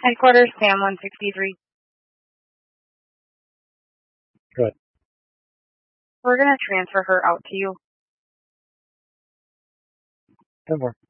Headquarters, Sam 163. Good. We're going to transfer her out to you. 10-4.